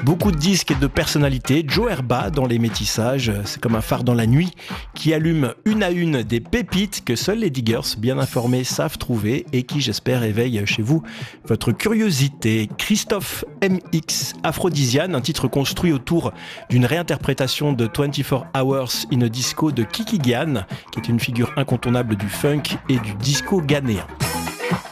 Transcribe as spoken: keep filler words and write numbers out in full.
Beaucoup de disques et de personnalités. Joe Herba dans les métissages, c'est comme un phare dans la nuit qui allume une à une des pépites que seuls les diggers bien informés savent trouver et qui, j'espère, éveillent chez vous votre curiosité. Christophe M X, Aphrodisiane, un titre construit autour d'une réinterprétation de vingt-quatre Hours in a Disco de Kiki Gyan, qui est une figure incontournable du funk et du disco ghanéen.